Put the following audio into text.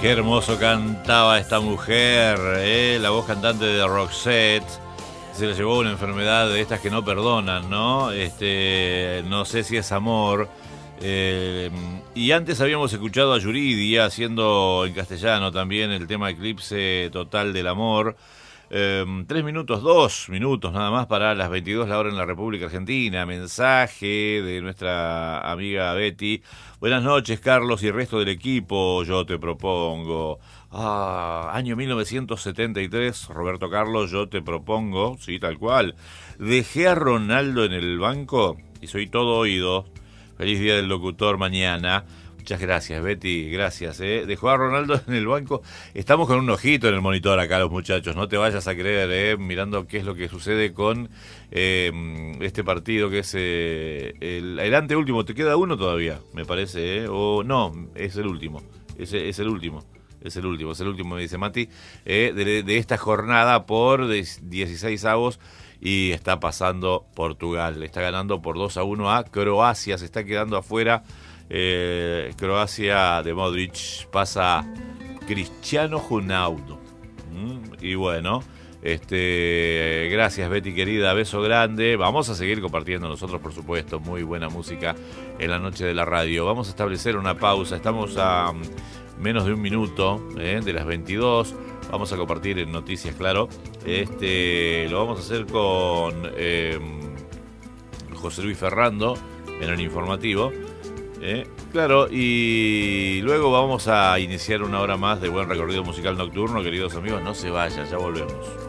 Qué hermoso cantaba esta mujer, la voz cantante de Roxette. Se le llevó una enfermedad de estas que no perdonan, ¿no? No sé si es amor. Y antes habíamos escuchado a Yuridia haciendo en castellano también el tema Eclipse Total del Amor. 2 minutos nada más para las 22 la hora en la República Argentina. Mensaje de nuestra amiga Betty. Buenas noches, Carlos y el resto del equipo. Yo te propongo. Año 1973, Roberto Carlos, yo te propongo, sí, tal cual. Dejé a Ronaldo en el banco y soy todo oído. Feliz día del locutor mañana. Muchas gracias, Betty, gracias. Dejó a Ronaldo en el banco. Estamos con un ojito en el monitor acá, los muchachos. No te vayas a creer, mirando qué es lo que sucede con este partido que es el anteúltimo. ¿Te queda uno todavía? Me parece, o no, es el último. Es el último. Es el último, me dice Mati, de esta jornada por 16avos. Y está pasando Portugal. Está ganando por 2-1 a Croacia. Se está quedando afuera. Croacia de Modric, pasa Cristiano Ronaldo. Y bueno, gracias Betty querida, beso grande. Vamos a seguir compartiendo nosotros, por supuesto, muy buena música en la noche de la radio. Vamos a establecer una pausa, estamos a menos de un minuto de las 22. Vamos a compartir en noticias, claro. Lo vamos a hacer con José Luis Ferrando en el informativo. Claro, y luego vamos a iniciar una hora más de buen recorrido musical nocturno. Queridos amigos, no se vayan, ya volvemos.